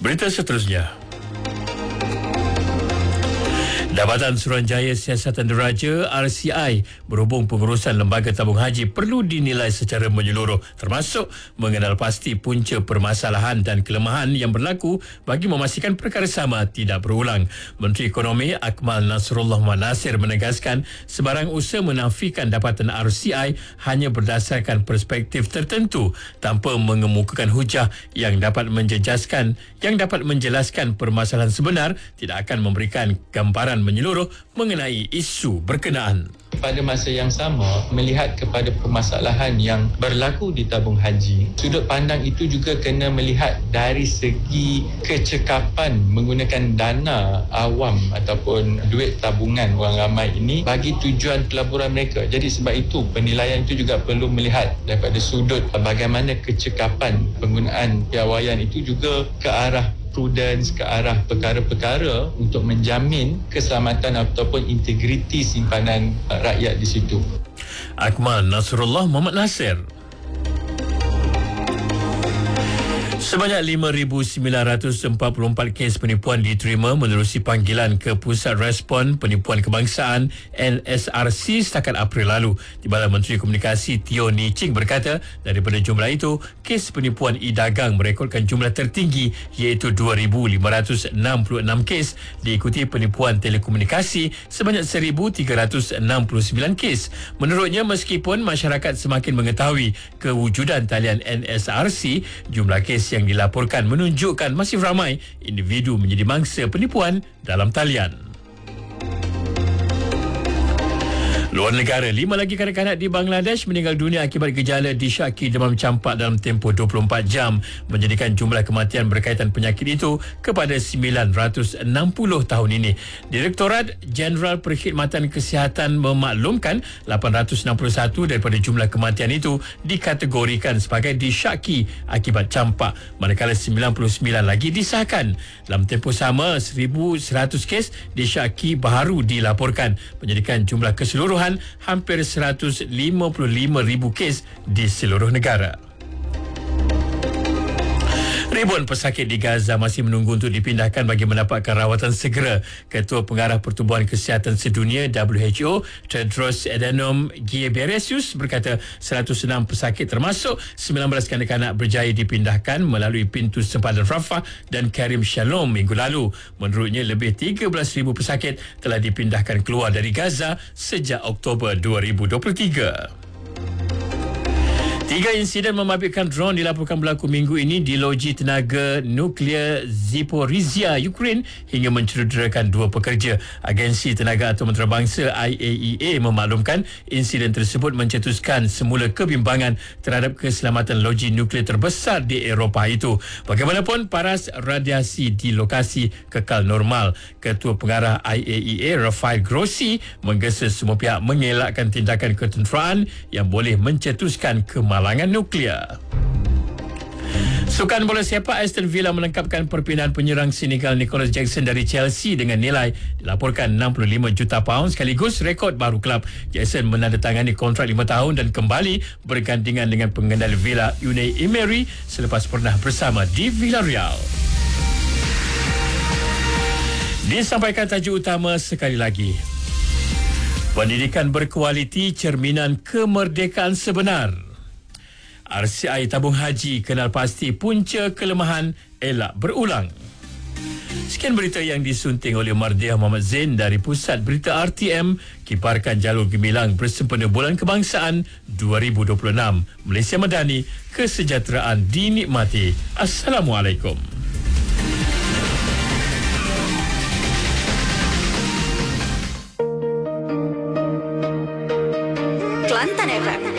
Berita seterusnya. Jabatan Suruhanjaya Siasatan Diraja RCI berhubung pengurusan lembaga tabung haji perlu dinilai secara menyeluruh termasuk mengenal pasti punca permasalahan dan kelemahan yang berlaku bagi memastikan perkara sama tidak berulang. Menteri Ekonomi Akmal Nasrullah Nasir menegaskan sebarang usaha menafikan dapatan RCI hanya berdasarkan perspektif tertentu tanpa mengemukakan hujah yang dapat menjelaskan permasalahan sebenar tidak akan memberikan gambaran menyeluruh mengenai isu berkenaan. Pada masa yang sama, melihat kepada permasalahan yang berlaku di tabung haji, sudut pandang itu juga kena melihat dari segi kecekapan menggunakan dana awam ataupun duit tabungan orang ramai ini bagi tujuan pelaburan mereka. Jadi sebab itu penilaian itu juga perlu melihat daripada sudut bagaimana kecekapan penggunaan piawaian itu juga ke arah prudence, ke arah perkara-perkara untuk menjamin keselamatan ataupun integriti simpanan rakyat di situ. Akmal Nasrullah Muhammad Nasir. Sebanyak 5,944 kes penipuan diterima menerusi panggilan ke Pusat Respon Penipuan Kebangsaan NSRC setakat April lalu. Di Timbalan Menteri Komunikasi Teo Ni Ching berkata, daripada jumlah itu, kes penipuan e-dagang merekodkan jumlah tertinggi iaitu 2,566 kes, diikuti penipuan telekomunikasi sebanyak 1,369 kes. Menurutnya, meskipun masyarakat semakin mengetahui kewujudan talian NSRC, jumlah kes yang dilaporkan menunjukkan masih ramai individu menjadi mangsa penipuan dalam talian. Luar negara, 5 lagi kanak-kanak di Bangladesh meninggal dunia akibat gejala disyaki demam campak dalam tempoh 24 jam, menjadikan jumlah kematian berkaitan penyakit itu kepada 960 tahun ini. Direktorat Jeneral Perkhidmatan Kesihatan memaklumkan 861 daripada jumlah kematian itu dikategorikan sebagai disyaki akibat campak, manakala 99 lagi disahkan. Dalam tempoh sama, 1,100 kes disyaki baharu dilaporkan, menjadikan jumlah keseluruhan hampir 155,000 kes di seluruh negara. Ribuan pesakit di Gaza masih menunggu untuk dipindahkan bagi mendapatkan rawatan segera. Ketua Pengarah Pertubuhan Kesihatan Sedunia WHO, Tedros Adhanom Ghebreyesus berkata 106 pesakit termasuk 19 kanak-kanak berjaya dipindahkan melalui pintu sempadan Rafah dan Karim Shalom minggu lalu. Menurutnya, lebih 13,000 pesakit telah dipindahkan keluar dari Gaza sejak Oktober 2023. 3 insiden memabitkan drone dilaporkan berlaku minggu ini di loji tenaga nuklear Zaporizhzhia, Ukraine, hingga mencederakan 2 pekerja. Agensi Tenaga Atom Antarabangsa IAEA memaklumkan insiden tersebut mencetuskan semula kebimbangan terhadap keselamatan loji nuklear terbesar di Eropah itu. Bagaimanapun, paras radiasi di lokasi kekal normal. Ketua Pengarah IAEA, Rafael Grossi, menggesa semua pihak mengelakkan tindakan ketenteraan yang boleh mencetuskan kemalangan nuklear. Sukan bola sepak, Aston Villa melengkapkan perpindahan penyerang Senegal Nicholas Jackson dari Chelsea dengan nilai dilaporkan 65 juta pound, sekaligus rekod baru kelab. Jackson menandatangani kontrak 5 tahun dan kembali bergandengan dengan pengendali Villa Unai Emery selepas pernah bersama di Villarreal. Disampaikan tajuk utama sekali lagi. Pendidikan berkualiti cerminan kemerdekaan sebenar. RCI Tabung Haji kenal pasti punca kelemahan elak berulang. Sekian berita yang disunting oleh Mardiah Muhammad Zain dari Pusat Berita RTM, kibarkan jalur gemilang bersempena Bulan Kebangsaan 2026. Malaysia Madani, kesejahteraan dinikmati. Assalamualaikum. Kelantan FM.